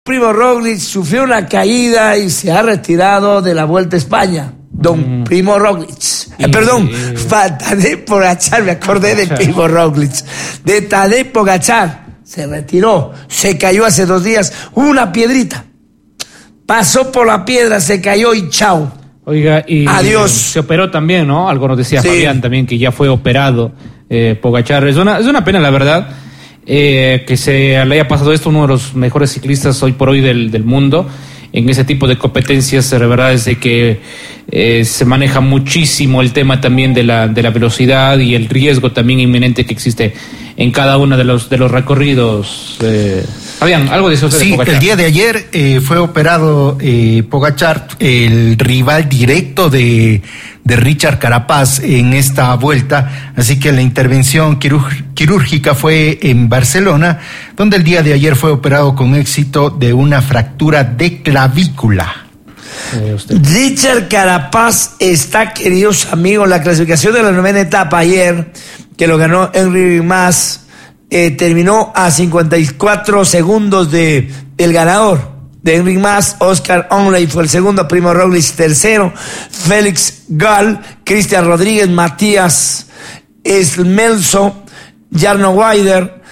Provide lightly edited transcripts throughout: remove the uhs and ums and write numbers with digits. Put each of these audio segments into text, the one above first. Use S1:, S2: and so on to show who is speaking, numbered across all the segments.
S1: Primo Roglic sufrió una caída y se ha retirado de la Vuelta a España. Don Primo Roglic. Tadej Pogačar, me acordé de Primo Roglic. De Tadej Pogačar. Se retiró. Se cayó hace 2 días. Una piedrita. Pasó por la piedra, se cayó y chao.
S2: Oiga, y
S1: adiós.
S2: Se operó también, ¿no? Algo nos decía Fabián también, que ya fue operado Pogačar. Es una pena, la verdad, que se le haya pasado esto, uno de los mejores ciclistas hoy por hoy del mundo. En ese tipo de competencias, la verdad es de que se maneja muchísimo el tema también de la velocidad y el riesgo también inminente que existe en cada uno de los recorridos. Fabián, algo de eso.
S3: Sí, el día de ayer fue operado Pogačar, el rival directo de Richard Carapaz en esta vuelta, así que la intervención quirúrgica fue en Barcelona, donde el día de ayer fue operado con éxito de una fractura de clavícula.
S1: Richard Carapaz está, queridos amigos, la clasificación de la 9ª etapa ayer, que lo ganó Enric Mas, terminó a 54 segundos del ganador de Enric Mas. Oscar Onley fue el segundo, Primo Roglic tercero, Félix Gall, Cristian Rodríguez, Matías Esmelso, Jarno Weider,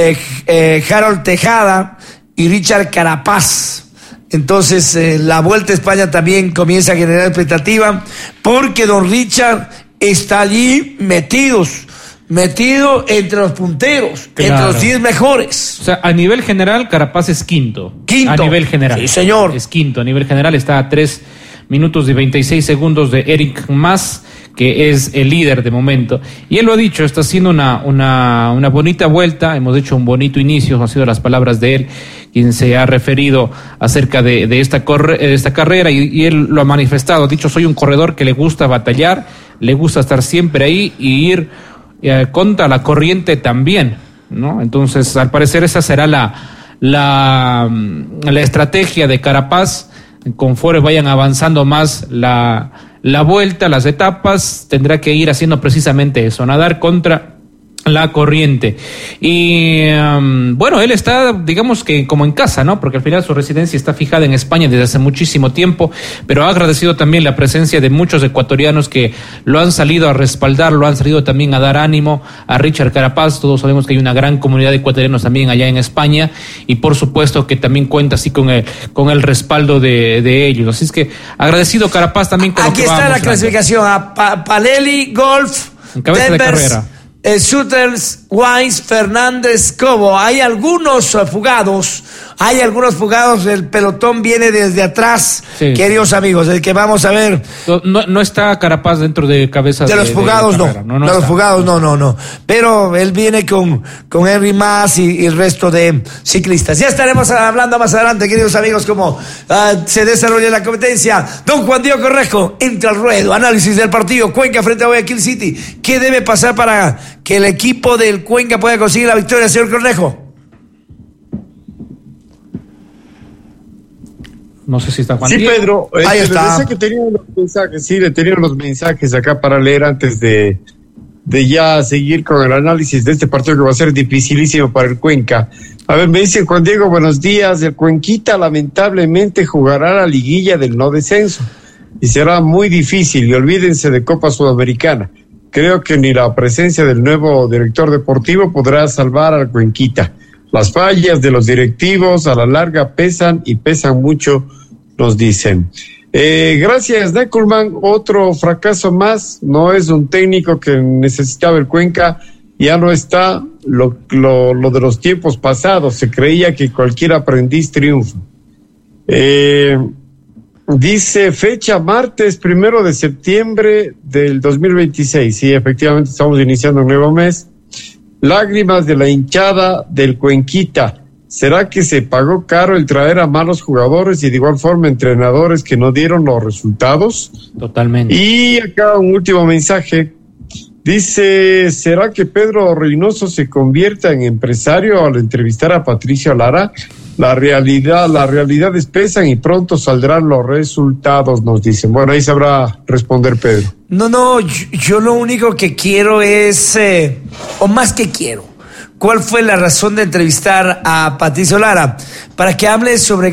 S1: Harold Tejada y Richard Carapaz. Entonces la Vuelta a España también comienza a generar expectativa, porque don Richard está allí metido entre los punteros, claro, entre los 10 mejores.
S2: O sea, a nivel general, Carapaz es quinto. A nivel general.
S1: Sí, señor.
S2: Es quinto. A nivel general está a 3 minutos y 26 segundos de Enric Mas, que es el líder de momento. Y él lo ha dicho, está haciendo una bonita vuelta, hemos hecho un bonito inicio, han sido las palabras de él, quien se ha referido acerca de esta carrera, y él lo ha manifestado, ha dicho, soy un corredor que le gusta batallar, le gusta estar siempre ahí y ir contra la corriente también, ¿no? Entonces, al parecer esa será la estrategia de Carapaz. Conforme vayan avanzando más la vuelta, las etapas, tendrá que ir haciendo precisamente eso, nadar contra la corriente. Y bueno, él está, digamos que como en casa, ¿no? Porque al final su residencia está fijada en España desde hace muchísimo tiempo, pero ha agradecido también la presencia de muchos ecuatorianos que lo han salido a respaldar, lo han salido también a dar ánimo a Richard Carapaz. Todos sabemos que hay una gran comunidad de ecuatorianos también allá en España, y por supuesto que también cuenta así con el respaldo de ellos. Así es que agradecido Carapaz también con
S1: aquí
S2: lo que
S1: está
S2: va
S1: la clasificación a Palelli, Golf,
S2: en cabeza de carrera.
S1: Sutters, Wines, Fernández, Cobo. Hay algunos fugados, el pelotón viene desde atrás, sí, queridos amigos, el que vamos a ver.
S2: No está Carapaz dentro de cabeza
S1: de los fugados,
S2: no.
S1: De los fugados, no. Pero él viene con Enric Mas y el resto de ciclistas. Ya estaremos hablando más adelante, queridos amigos, cómo se desarrolla la competencia. Don Juan Diego Correjo entra al ruedo, análisis del partido Cuenca frente a Guayaquil City. ¿Qué debe pasar para que el equipo del Cuenca pueda conseguir la victoria, señor Cornejo?
S2: No sé si está Juan.
S4: Sí,
S2: Diego.
S4: Pedro.
S1: Ahí está.
S4: Pensé que tenía unos mensajes, le tenía unos mensajes acá para leer antes de ya seguir con el análisis de este partido, que va a ser dificilísimo para el Cuenca. A ver, me dice Juan Diego, buenos días. El Cuenquita lamentablemente jugará la liguilla del no descenso y será muy difícil, y olvídense de Copa Sudamericana. Creo que ni la presencia del nuevo director deportivo podrá salvar al Cuenquita. Las fallas de los directivos a la larga pesan mucho, nos dicen. Gracias, Neckelman. Otro fracaso más. No es un técnico que necesitaba el Cuenca. Ya no está lo de los tiempos pasados. Se creía que cualquier aprendiz triunfa. Dice fecha martes 1 de septiembre del 2026. Sí, efectivamente estamos iniciando un nuevo mes. Lágrimas de la hinchada del Cuenquita. ¿Será que se pagó caro el traer a malos jugadores y de igual forma entrenadores que no dieron los resultados?
S2: Totalmente.
S4: Y acá un último mensaje. Dice, ¿será que Pedro Reynoso se convierta en empresario al entrevistar a Patricio Lara? Las realidades pesan y pronto saldrán los resultados, nos dicen. Bueno, ahí sabrá responder Pedro.
S1: No, yo lo único que quiero es, o más que quiero, ¿Cuál fue la razón de entrevistar a Patricio Lara? Para que hable sobre